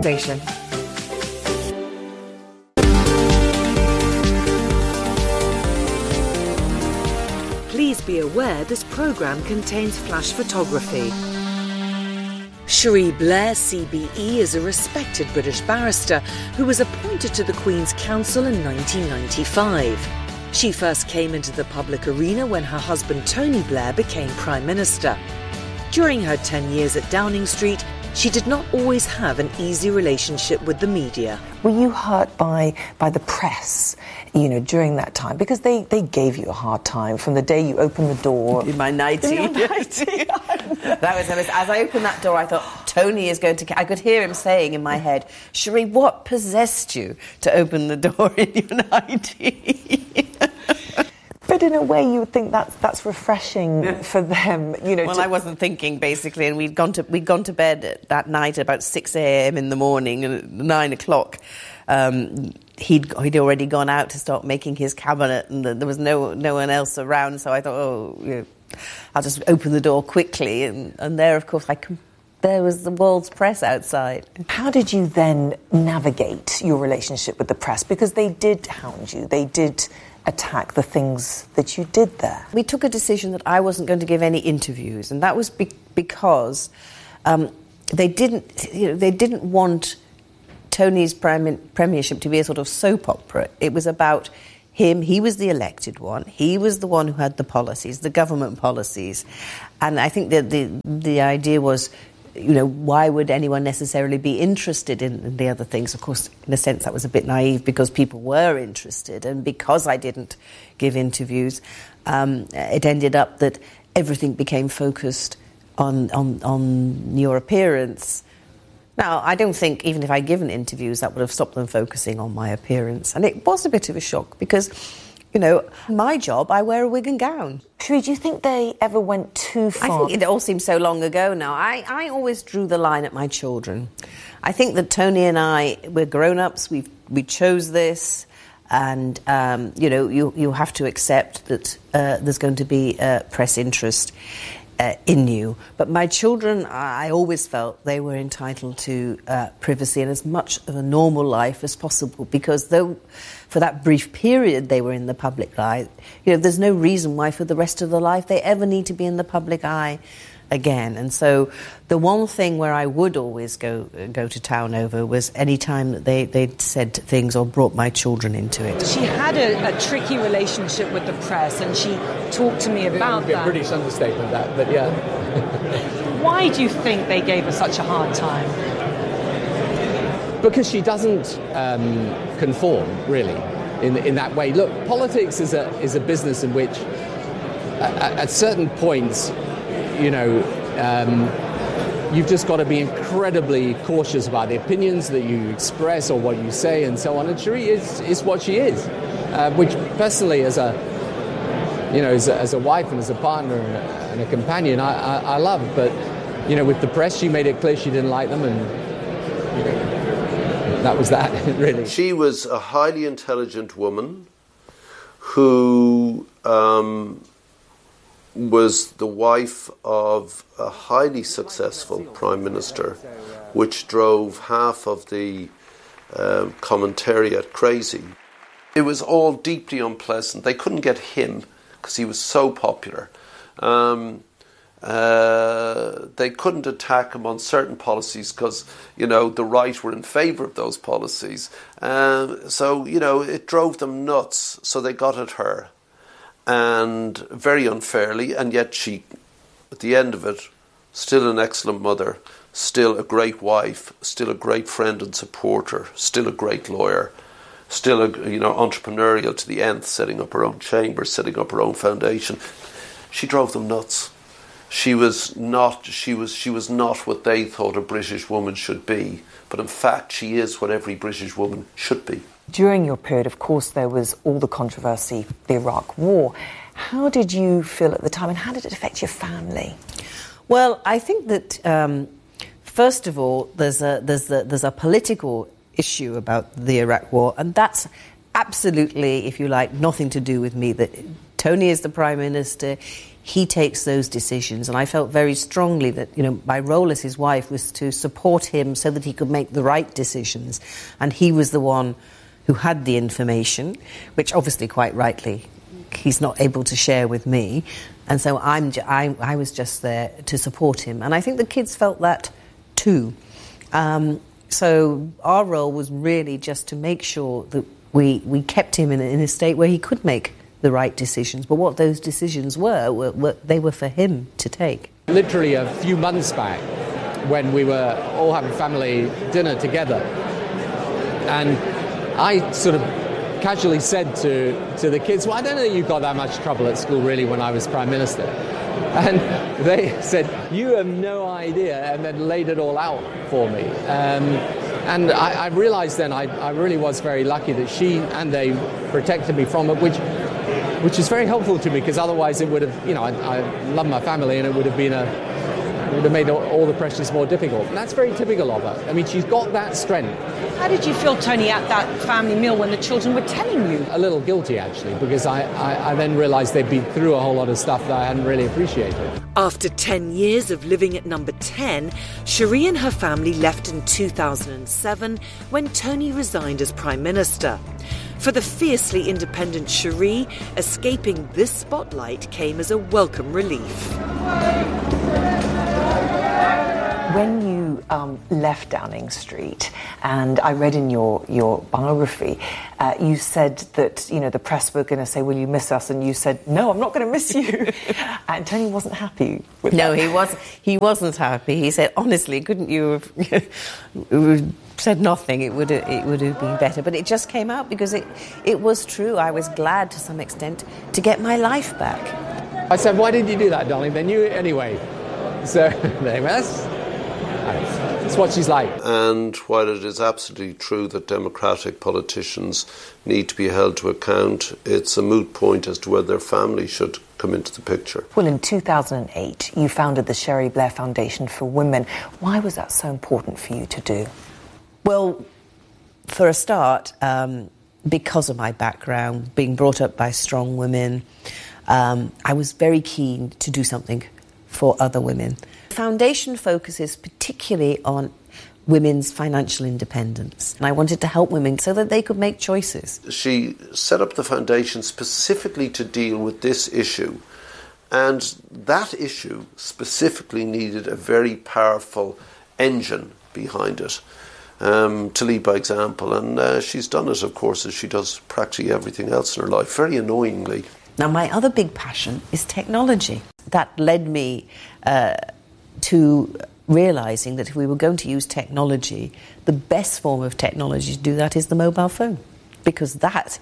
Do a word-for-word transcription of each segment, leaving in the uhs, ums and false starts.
Station. Please be aware this programme contains flash photography. Cherie Blair, C B E, is a respected British barrister who was appointed to the Queen's Counsel in nineteen ninety-five. She first came into the public arena when her husband Tony Blair became Prime Minister. During her ten years at Downing Street, she did not always have an easy relationship with the media. Were you hurt by by the press, you know, during that time? Because they, they gave you a hard time from the day you opened the door. In my nightie. In your nightie. That was, as I opened that door, I thought, Tony is going to... I could hear him saying in my head, Cherie, what possessed you to open the door in your nightie? But in a way, you would think that's that's refreshing for them, you know. Well, to... I wasn't thinking basically, and we'd gone to we'd gone to bed that night at about six a.m. in the morning, and at nine o'clock, um, he'd he'd already gone out to start making his cabinet, and there was no no one else around. So I thought, oh, you know, I'll just open the door quickly, and, and there, of course, I. Com- There was the world's press outside. How did you then navigate your relationship with the press? Because they did hound you. They did attack the things that you did there. We took a decision that I wasn't going to give any interviews, and that was be- because um, they didn't, you know, they didn't want Tony's prime- premiership to be a sort of soap opera. It was about him. He was the elected one. He was the one who had the policies, the government policies, and I think that the the idea was, you know, why would anyone necessarily be interested in the other things? Of course, in a sense, that was a bit naive because people were interested, and because I didn't give interviews, um, it ended up that everything became focused on, on on your appearance. Now, I don't think even if I'd given interviews, that would have stopped them focusing on my appearance. And it was a bit of a shock because, you know, my job, I wear a wig and gown. Cherie, do you think they ever went too far? I think it all seems so long ago now. I, I always drew the line at my children. I think that Tony and I, we're grown-ups, we we chose this, and, um, you know, you, you have to accept that uh, there's going to be uh, press interest uh, in you. But my children, I always felt they were entitled to uh, privacy and as much of a normal life as possible, because though for that brief period they were in the public eye, you know, there's no reason why for the rest of their life they ever need to be in the public eye again. And so the one thing where I would always go go to town over was any time that they, they'd said things or brought my children into it. She had a, a tricky relationship with the press, and she talked to me about that. that. A British understatement, that, but yeah. Why do you think they gave her such a hard time? Because she doesn't um, conform, really, in in that way. Look, politics is a is a business in which, at, at certain points, you know, um, you've just got to be incredibly cautious about the opinions that you express or what you say and so on. And Cherie is is what she is, uh, which personally, as a you know, as a, as a wife and as a partner and a, and a companion, I, I, I love. But you know, with the press, she made it clear she didn't like them, and you know, that was that, really. She was a highly intelligent woman who um, was the wife of a highly successful prime minister, which drove half of the uh, commentariat crazy. It was all deeply unpleasant. They couldn't get him because he was so popular. Um, Uh, they couldn't attack him on certain policies because, you know, the right were in favour of those policies. Um, so, you know, it drove them nuts. So they got at her, and very unfairly, and yet she, at the end of it, still an excellent mother, still a great wife, still a great friend and supporter, still a great lawyer, still, a, you know, entrepreneurial to the nth, setting up her own chamber, setting up her own foundation. She drove them nuts. She was not. She was. She was not what they thought a British woman should be. But in fact, she is what every British woman should be. During your period, of course, there was all the controversy, the Iraq War. How did you feel at the time, and how did it affect your family? Well, I think that um, first of all, there's a there's a there's a political issue about the Iraq War, and that's absolutely, if you like, nothing to do with me. That Tony is the Prime Minister. he takes those decisions. And I felt very strongly that, you know, my role as his wife was to support him so that he could make the right decisions. And he was the one who had the information, which obviously quite rightly he's not able to share with me. And so I'm, I, I was just there to support him. And I think the kids felt that too. Um, so our role was really just to make sure that we, we kept him in a, in a state where he could make the right decisions. But what those decisions were, were, were, they were for him to take. Literally a few months back, when we were all having family dinner together, and I sort of casually said to, to the kids, well, I don't know that you got that much trouble at school, really, when I was Prime Minister. And they said, you have no idea, and then laid it all out for me. Um, and I, I realised then I, I really was very lucky that she and they protected me from it, which which is very helpful to me, because otherwise it would have, you know, I, I love my family, and it would have been a, it would have made all, all the pressures more difficult. And that's very typical of her. I mean, she's got that strength. How did you feel, Tony, at that family meal when the children were telling you? A little guilty, actually, because I, I, I then realised they'd been through a whole lot of stuff that I hadn't really appreciated. After ten years of living at number ten, Cherie and her family left in two thousand seven when Tony resigned as Prime Minister. For the fiercely independent Cherie, escaping this spotlight came as a welcome relief. When you um, left Downing Street, and I read in your, your biography, uh, you said that, you know, the press were going to say, will you miss us? And you said, no, I'm not going to miss you. And Tony wasn't happy with no, that. No, he, was, he wasn't happy. He said, honestly, couldn't you have said nothing? It would have, it would have been better. But it just came out because it, it was true. I was glad, to some extent, to get my life back. I said, why did you do that, darling? They knew it anyway. So, there that's... That's what she's like. And while it is absolutely true that democratic politicians need to be held to account, it's a moot point as to whether their family should come into the picture. Well, in two thousand eight, you founded the Cherie Blair Foundation for Women. Why was that so important for you to do? Well, for a start, um, because of my background, being brought up by strong women, um, I was very keen to do something for other women. The foundation focuses particularly on women's financial independence, and I wanted to help women so that they could make choices. She set up the foundation specifically to deal with this issue, and that issue specifically needed a very powerful engine behind it, um, to lead by example, and uh, she's done it, of course, as she does practically everything else in her life, very annoyingly. Now, my other big passion is technology. That led me uh, to realising that if we were going to use technology, the best form of technology to do that is the mobile phone, because that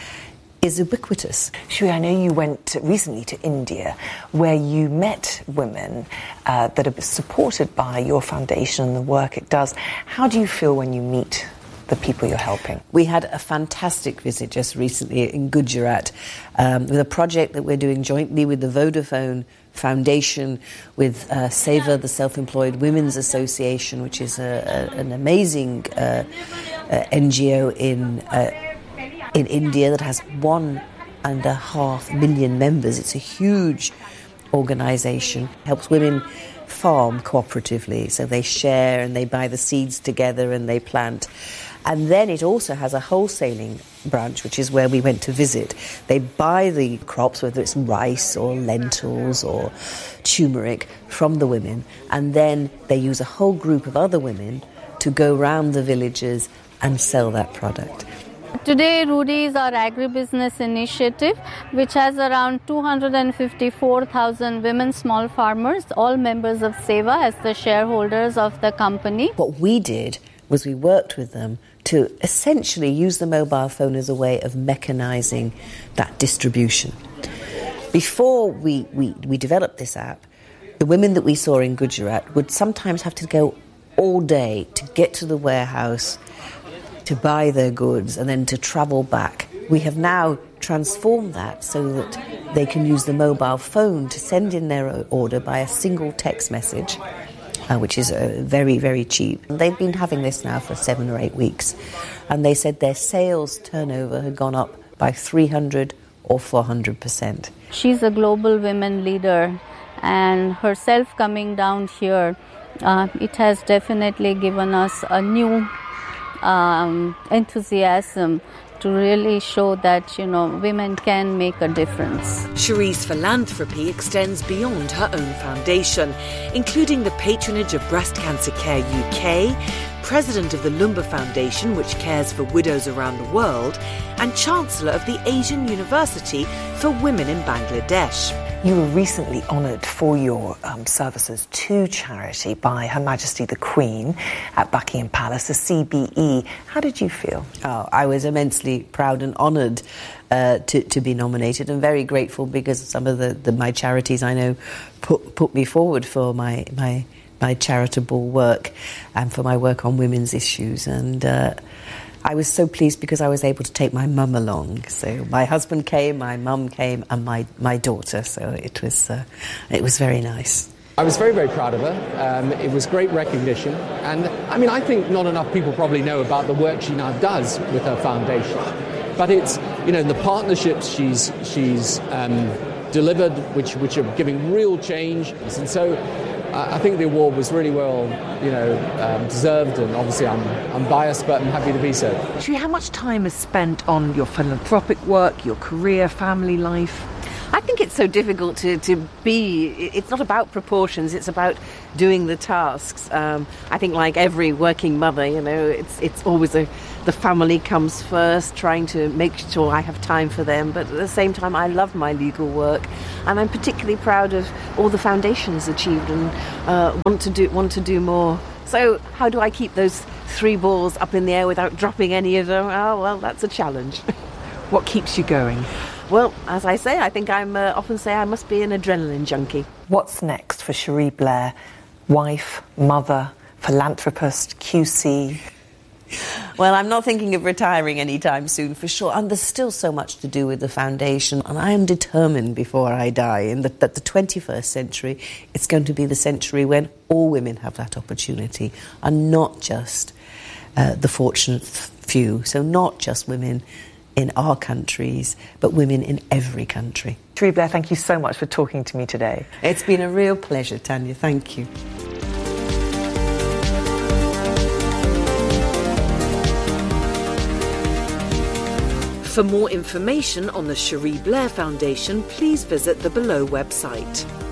is ubiquitous. Cherie, I know you went recently to India, where you met women uh, that are supported by your foundation and the work it does. How do you feel when you meet the people you're helping? We had a fantastic visit just recently in Gujarat um, with a project that we're doing jointly with the Vodafone Foundation, with uh, SEVA, the Self-Employed Women's Association, which is a, a, an amazing uh, uh, N G O in uh, in India that has one and a half million members. It's a huge organisation. Helps women farm cooperatively, so they share and they buy the seeds together and they plant. And then it also has a wholesaling branch, which is where we went to visit. They buy the crops, whether it's rice or lentils or turmeric, from the women, and then they use a whole group of other women to go round the villages and sell that product. Today, Rudy is our agribusiness initiative, which has around two hundred fifty-four thousand women small farmers, all members of SEVA as the shareholders of the company. What we did was we worked with them to essentially use the mobile phone as a way of mechanising that distribution. Before we, we, we developed this app, the women that we saw in Gujarat would sometimes have to go all day to get to the warehouse, to buy their goods, and then to travel back. We have now transformed that so that they can use the mobile phone to send in their order by a single text message, uh, which is uh, very, very cheap. They've been having this now for seven or eight weeks, and they said their sales turnover had gone up by three hundred, or four hundred percent. She's a global women leader, and herself coming down here, uh, it has definitely given us a new um, enthusiasm to really show that, you know, women can make a difference. Cherie's philanthropy extends beyond her own foundation, including the patronage of Breast Cancer Care U K, President of the Lumba Foundation, which cares for widows around the world, and Chancellor of the Asian University for Women in Bangladesh. You were recently honoured for your um, services to charity by Her Majesty the Queen at Buckingham Palace, the C B E. How did you feel? Oh, I was immensely proud and honoured uh, to, to be nominated, and very grateful because some of the, the my charities I know put, put me forward for my, my, my charitable work and for my work on women's issues. And uh, I was so pleased because I was able to take my mum along. So my husband came, my mum came, and my, my daughter. So it was uh, it was very nice. I was very, very proud of her. Um, it was great recognition. And, I mean, I think not enough people probably know about the work she now does with her foundation. But it's, you know, the partnerships she's she's um, delivered, which, which are giving real change. And so I think the award was really well, you know, um, deserved, and obviously I'm, I'm biased, but I'm happy to be so. Cherie, how much time is spent on your philanthropic work, your career, family life? I think it's so difficult to, to be, it's not about proportions, it's about doing the tasks. Um, I think like every working mother, you know, it's it's always a, the family comes first, trying to make sure I have time for them, but at the same time I love my legal work, and I'm particularly proud of all the foundations achieved, and uh, want to do want to do more. So how do I keep those three balls up in the air without dropping any of them? Oh, well, that's a challenge. What keeps you going? Well, as I say, I think I'm uh, often say I must be an adrenaline junkie. What's next for Cherie Blair? Wife, mother, philanthropist, Q C? Well, I'm not thinking of retiring anytime soon, for sure. And there's still so much to do with the foundation. And I am determined before I die in the, that the twenty-first century, it's going to be the century when all women have that opportunity, and not just uh, the fortunate few. So not just women in our countries, but women in every country. Cherie Blair, thank you so much for talking to me today. It's been a real pleasure, Tanya. Thank you. For more information on the Cherie Blair Foundation, please visit the below website.